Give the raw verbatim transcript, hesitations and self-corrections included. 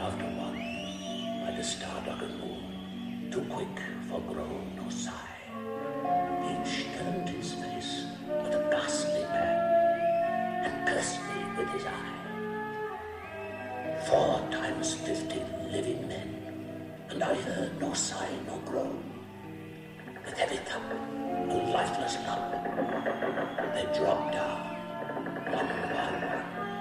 after one, by the star-darkened moon, too quick for groan or sigh. Each turned his face at a ghastly man, and cursed me with his eye. Four times fifty living men, and I heard no sigh nor groan. With heavy thump, a lifeless lump, they dropped down, one by one.